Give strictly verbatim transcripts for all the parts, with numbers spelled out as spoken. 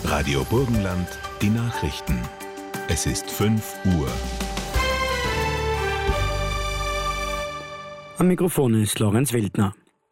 Radio Burgenland, die Nachrichten. Es ist fünf Uhr. Am Mikrofon ist Lorenz Wildner.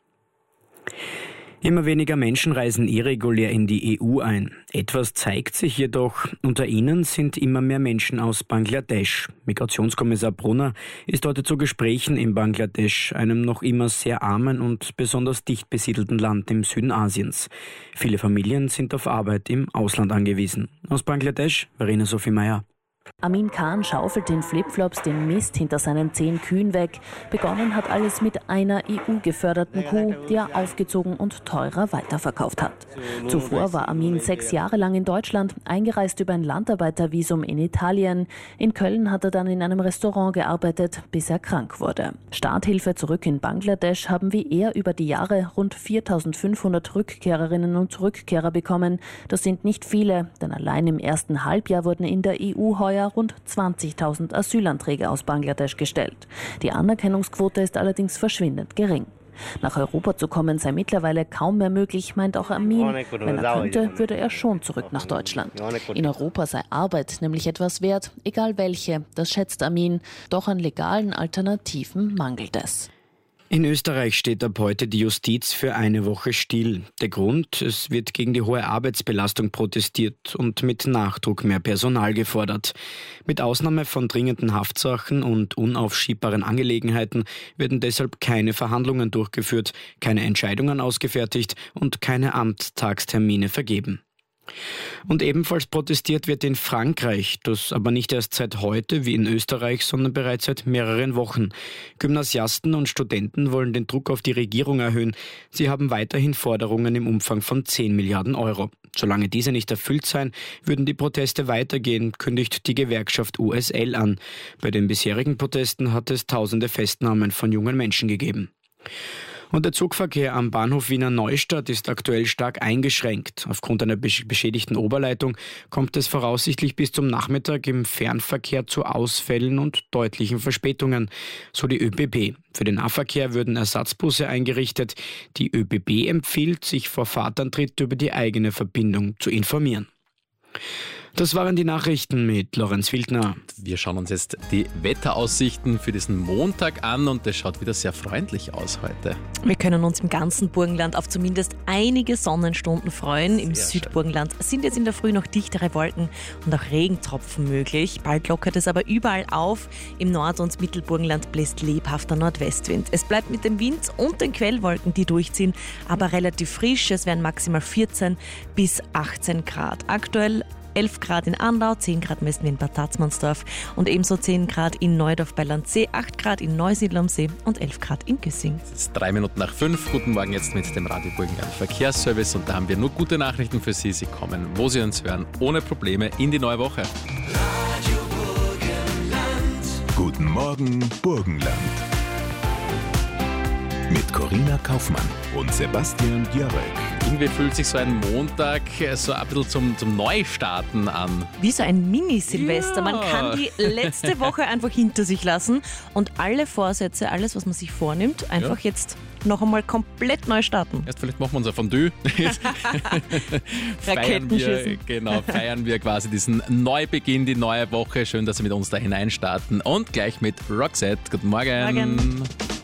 Immer weniger Menschen reisen irregulär in die E U ein. Etwas zeigt sich jedoch. Unter ihnen sind immer mehr Menschen aus Bangladesch. Migrationskommissar Brunner ist heute zu Gesprächen in Bangladesch, einem noch immer sehr armen und besonders dicht besiedelten Land im Süden Asiens. Viele Familien sind auf Arbeit im Ausland angewiesen. Aus Bangladesch, Verena Sophie Meyer. Amin Khan schaufelt in Flipflops den Mist hinter seinen zehn Kühen weg. Begonnen hat alles mit einer E U-geförderten Kuh, die er aufgezogen und teurer weiterverkauft hat. Zuvor war Amin sechs Jahre lang in Deutschland, eingereist über ein Landarbeitervisum in Italien. In Köln hat er dann in einem Restaurant gearbeitet, bis er krank wurde. Starthilfe zurück in Bangladesch haben wie er über die Jahre rund viertausendfünfhundert Rückkehrerinnen und Rückkehrer bekommen. Das sind nicht viele, denn allein im ersten Halbjahr wurden in der E U heuer rund zwanzigtausend Asylanträge aus Bangladesch gestellt. Die Anerkennungsquote ist allerdings verschwindend gering. Nach Europa zu kommen sei mittlerweile kaum mehr möglich, meint auch Amin. Wenn er könnte, würde er schon zurück nach Deutschland. In Europa sei Arbeit nämlich etwas wert, egal welche, das schätzt Amin. Doch an legalen Alternativen mangelt es. In Österreich steht ab heute die Justiz für eine Woche still. Der Grund, es wird gegen die hohe Arbeitsbelastung protestiert und mit Nachdruck mehr Personal gefordert. Mit Ausnahme von dringenden Haftsachen und unaufschiebbaren Angelegenheiten werden deshalb keine Verhandlungen durchgeführt, keine Entscheidungen ausgefertigt und keine Amtstagstermine vergeben. Und ebenfalls protestiert wird in Frankreich, das aber nicht erst seit heute wie in Österreich, sondern bereits seit mehreren Wochen. Gymnasiasten und Studenten wollen den Druck auf die Regierung erhöhen. Sie haben weiterhin Forderungen im Umfang von zehn Milliarden Euro. Solange diese nicht erfüllt seien, würden die Proteste weitergehen, kündigt die Gewerkschaft U S L an. Bei den bisherigen Protesten hat es tausende Festnahmen von jungen Menschen gegeben. Und der Zugverkehr am Bahnhof Wiener Neustadt ist aktuell stark eingeschränkt. Aufgrund einer beschädigten Oberleitung kommt es voraussichtlich bis zum Nachmittag im Fernverkehr zu Ausfällen und deutlichen Verspätungen, so die ÖBB. Für den Nahverkehr würden Ersatzbusse eingerichtet. Die ÖBB empfiehlt, sich vor Fahrtantritt über die eigene Verbindung zu informieren. Das waren die Nachrichten mit Lorenz Wildner. Wir schauen uns jetzt die Wetteraussichten für diesen Montag an und es schaut wieder sehr freundlich aus heute. Wir können uns im ganzen Burgenland auf zumindest einige Sonnenstunden freuen. Im sehr Südburgenland schön. Sind jetzt in der Früh noch dichtere Wolken und auch Regentropfen möglich. Bald lockert es aber überall auf. Im Nord- und Mittelburgenland bläst lebhafter Nordwestwind. Es bleibt mit dem Wind und den Quellwolken, die durchziehen, aber relativ frisch. Es werden maximal vierzehn bis achtzehn Grad. Aktuell elf Grad in Andau, zehn Grad im Westen in Bad Tatzmannsdorf und ebenso zehn Grad in Neudorf bei Landsee, acht Grad in Neusiedl am See und elf Grad in Güssing. Es ist drei Minuten nach fünf. Guten Morgen jetzt mit dem Radio Burgenland Verkehrsservice und da haben wir nur gute Nachrichten für Sie. Sie kommen, wo Sie uns hören, ohne Probleme in die neue Woche. Radio Burgenland. Guten Morgen Burgenland. Mit Corinna Kaufmann und Sebastian Jörg. Irgendwie fühlt sich so ein Montag so ein bisschen zum, zum Neustarten an. Wie so ein Mini-Silvester. Ja. Man kann die letzte Woche einfach hinter sich lassen und alle Vorsätze, alles, was man sich vornimmt, einfach ja. jetzt noch einmal komplett neu starten. Erst vielleicht machen wir unser Fondue. feiern wir, genau, feiern wir quasi diesen Neubeginn, die neue Woche. Schön, dass Sie mit uns da hineinstarten. Und gleich mit Roxette. Guten Morgen. Morgen.